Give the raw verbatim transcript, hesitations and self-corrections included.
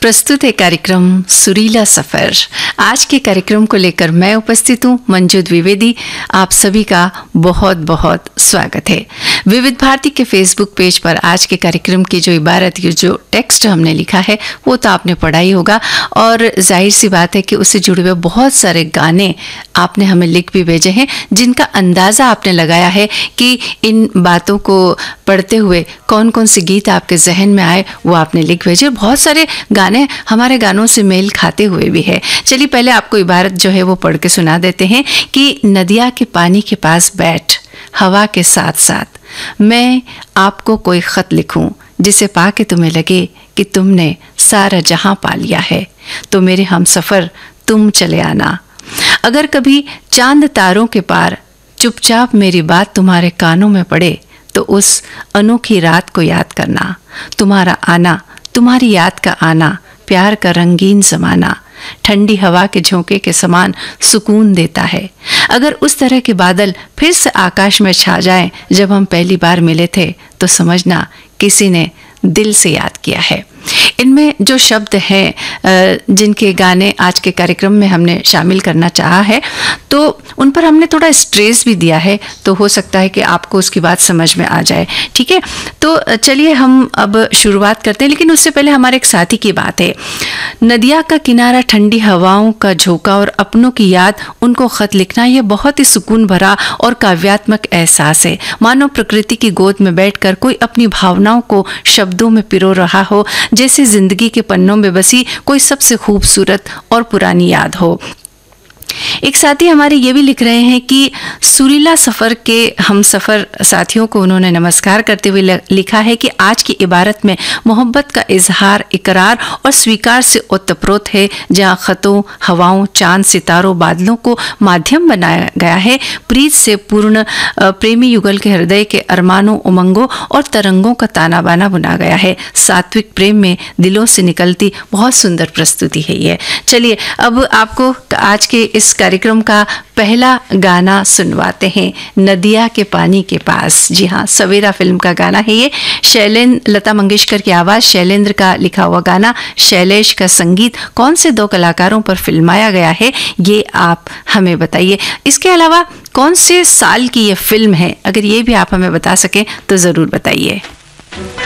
प्रस्तुत है कार्यक्रम सुरीला सफर। आज के कार्यक्रम को लेकर मैं उपस्थित हूँ मंजू द्विवेदी। आप सभी का बहुत बहुत स्वागत है। विविध भारती के फेसबुक पेज पर आज के कार्यक्रम की जो इबारत, ये जो टेक्स्ट हमने लिखा है वो तो आपने पढ़ा ही होगा, और जाहिर सी बात है कि उससे जुड़े हुए बहुत सारे गाने आपने हमें लिख भी भेजे हैं, जिनका अंदाज़ा आपने लगाया है कि इन बातों को पढ़ते हुए कौन कौन से गीत आपके जहन में आए वो आपने लिख भेजे। बहुत सारे गाने हमारे गानों से मेल खाते हुए भी है। चलिए पहले आपको इबारत जो है वो पढ़ के सुना देते हैं कि नदिया के पानी के पास बैठ, हवा के साथ साथ मैं आपको कोई खत लिखूं जिसे पाके तुम्हें लगे कि तुमने सारा जहां पा लिया है, तो मेरे हमसफर तुम चले आना। अगर कभी चांद तारों के पार चुपचाप मेरी बात तुम्हारे कानों में पड़े, तो उस अनोखी रात को याद करना। तुम्हारा आना, तुम्हारी याद का आना, प्यार का रंगीन ज़माना ठंडी हवा के झोंके के समान सुकून देता है। अगर उस तरह के बादल फिर से आकाश में छा जाएं जब हम पहली बार मिले थे, तो समझना किसी ने दिल से याद किया है। इनमें जो शब्द हैं जिनके गाने आज के कार्यक्रम में हमने शामिल करना चाहा है, तो उन पर हमने थोड़ा स्ट्रेस भी दिया है, तो हो सकता है कि आपको उसकी बात समझ में आ जाए। ठीक है, तो चलिए हम अब शुरुआत करते हैं, लेकिन उससे पहले हमारे एक साथी की बात है। नदिया का किनारा, ठंडी हवाओं का झोंका और अपनों की याद, उनको खत लिखना ये बहुत ही सुकून भरा और काव्यात्मक एहसास है। मानो प्रकृति की गोद में बैठकर कोई अपनी भावनाओं को शब्दों में पिरो रहा हो, जैसे जिंदगी के पन्नों में बसी कोई सबसे खूबसूरत और पुरानी याद हो। एक साथी हमारे ये भी लिख रहे हैं कि सुरीला सफ़र के हम सफ़र साथियों को उन्होंने नमस्कार करते हुए लिखा है कि आज की इबारत में मोहब्बत का इजहार, इकरार और स्वीकार से ओतप्रोत है, जहाँ ख़तों, हवाओं, चांद, सितारों, बादलों को माध्यम बनाया गया है। प्रीत से पूर्ण प्रेमी युगल के हृदय के अरमानों, उमंगों और तरंगों का ताना बाना बुना गया है। सात्विक प्रेम में दिलों से निकलती बहुत सुंदर प्रस्तुति है ये। चलिए अब आपको आज के इस कार्यक्रम का पहला गाना सुनवाते हैं, नदिया के पानी के पास। जी हाँ, सवेरा फिल्म का गाना है ये। शैलेंद्र, लता मंगेशकर की आवाज़, शैलेंद्र का लिखा हुआ गाना, शैलेश का संगीत, कौन से दो कलाकारों पर फिल्माया गया है ये आप हमें बताइए। इसके अलावा कौन से साल की ये फिल्म है, अगर ये भी आप हमें बता सकें तो ज़रूर बताइए।